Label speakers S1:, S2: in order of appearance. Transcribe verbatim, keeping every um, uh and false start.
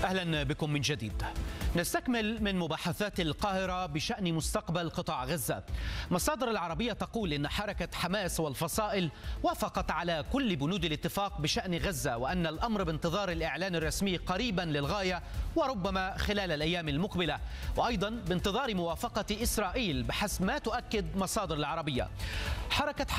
S1: أهلا بكم من جديد. نستكمل من مباحثات القاهرة بشأن مستقبل قطاع غزة. مصادر العربية تقول إن حركة حماس والفصائل وافقت على كل بنود الاتفاق بشأن غزة، وأن الأمر بانتظار الإعلان الرسمي قريبا للغاية وربما خلال الأيام المقبلة، وأيضا بانتظار موافقة إسرائيل بحسب ما تؤكد مصادر العربية. حركة